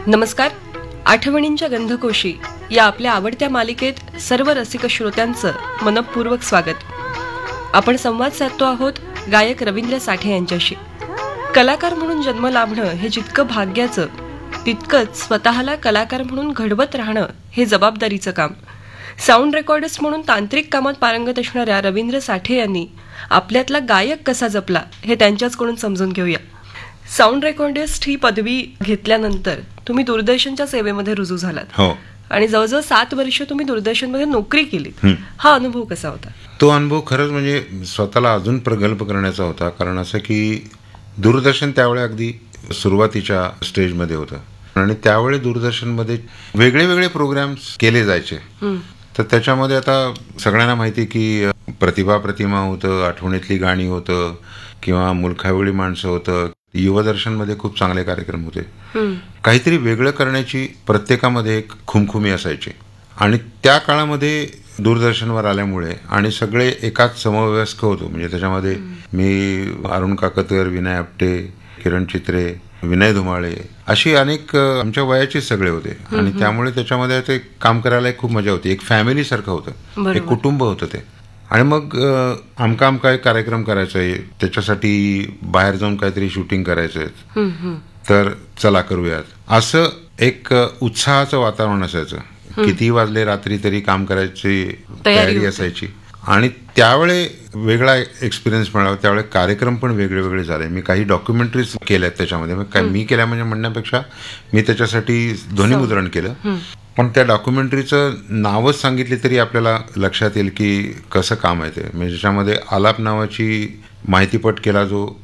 नमस्कार. आठवणींच्या गंधकोशी या आपल्या आवडत्या मालिकेत सर्व रसिक श्रोत्यांचं मनपूर्वक स्वागत. आपण संवाद साधतो आहोत गायक रवींद्र साठे यांच्याशी. कलाकार म्हणून जन्म लाभणं हे जितकं भाग्याचं तितकंच स्वतःला कलाकार म्हणून घडवत राहणं हे जबाबदारीचं काम. साऊंड रेकॉर्डिस्ट म्हणून तांत्रिक कामात पारंगत असणाऱ्या रवींद्र साठे यांनी आपल्यातला गायक कसा जपला हे त्यांच्याचकडून समजून घेऊया. साऊंड रेकॉर्डिस्ट ही पदवी घेतल्यानंतर तुम्ही दूरदर्शनच्या सेवेमध्ये रुजू झालात. हो. आणि जवळजवळ 7 वर्ष तुम्ही दूरदर्शनमध्ये नोकरी केली. हा अनुभव कसा होता? तो अनुभव खरंच म्हणजे स्वतःला अजून प्रगल्भ करण्याचा होता. कारण असं की दूरदर्शन त्यावेळी अगदी सुरुवातीच्या स्टेजमध्ये होतं आणि त्यावेळी दूरदर्शनमध्ये वेगळे वेगळे प्रोग्राम्स केले जायचे. तर त्याच्यामध्ये आता सगळ्यांना माहिती की प्रतिमा होतं, आठवणीतली गाणी होतं किंवा मुलखावळी माणसं होतं. युवदर्शनमध्ये खूप चांगले कार्यक्रम होते. काहीतरी वेगळं करण्याची प्रत्येकामध्ये एक खुमखुमी असायची. आणि त्या काळामध्ये दूरदर्शनवर आल्यामुळे आणि सगळे एकाच समवयस्क होतो. म्हणजे त्याच्यामध्ये मी, अरुण काकतकर, विनय आपटे, किरण चित्रे, विनय धुमाळे अशी अनेक आमच्या वयाचे सगळे होते. आणि त्यामुळे त्याच्यामध्ये ते काम करायला खूप मजा होती. एक फॅमिली सारखं होतं, एक कुटुंब होतं ते. आणि मग आमका काय कार्यक्रम करायचंय, त्याच्यासाठी बाहेर जाऊन काहीतरी शूटिंग करायचंय, तर चला करूयात, असं एक उत्साहाचं वातावरण असायचं. किती वाजले रात्री तरी काम करायची तयारी असायची. आणि त्यावेळे वेगळा एक्सपिरियन्स मिळाला. त्यावेळे कार्यक्रम पण वेगळे वेगळे झाले. मी काही डॉक्युमेंटरीज केल्यात त्याच्यामध्ये. मी केल्या म्हणजे म्हणण्यापेक्षा मी त्याच्यासाठी ध्वनिमुद्रण केलं. पण त्या डॉक्युमेंटरीचं नावच सांगितली तरी आपल्याला लक्षात येईल की कसं काम आहे ते. म्हणजे ज्याच्यामध्ये आलाप नावाची माहितीपट केला जो